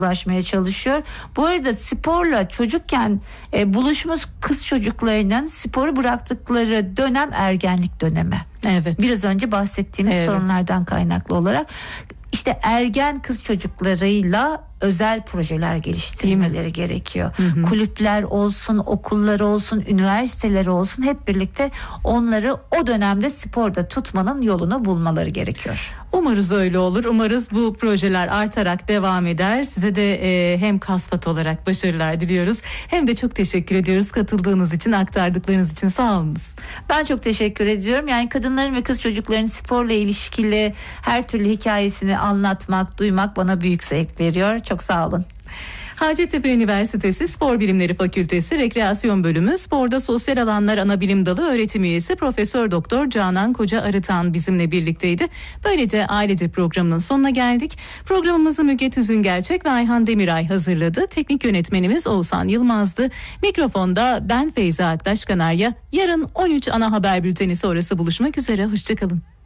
ulaşmaya çalışıyor. Bu arada sporla çocukken buluşmuş kız çocuklarının sporu bıraktıkları dönem ergenlik dönemi. Evet. Biraz önce bahsettiğimiz sorunlardan kaynaklı olarak işte ergen kız çocuklarıyla özel projeler geliştirmeleri gerekiyor. Kulüpler olsun, okullar olsun, üniversiteler olsun, hep birlikte onları o dönemde sporda tutmanın yolunu bulmaları gerekiyor. Umarız öyle olur. Umarız bu projeler artarak devam eder. Size de hem kasvat olarak başarılar diliyoruz. Hem de çok teşekkür ediyoruz katıldığınız için, aktardıklarınız için. Sağ olunuz. Ben çok teşekkür ediyorum. Yani kadınların ve kız çocukların sporla ilişkili her türlü hikayesini anlatmak, duymak bana büyük zevk veriyor. Çok sağ olun. Hacettepe Üniversitesi Spor Bilimleri Fakültesi Rekreasyon Bölümü Sporda Sosyal Alanlar Anabilim Dalı öğretim üyesi Profesör Doktor Canan Koca Arıtan bizimle birlikteydi. Böylece ailece programının sonuna geldik. Programımızı Müge Tüzüngerçek ve Ayhan Demiray hazırladı. Teknik yönetmenimiz Oğuzhan Yılmaz'dı. Mikrofonda ben Feyza Aktaş Kanarya. Yarın 13 ana haber bülteni sonrası buluşmak üzere. Hoşçakalın.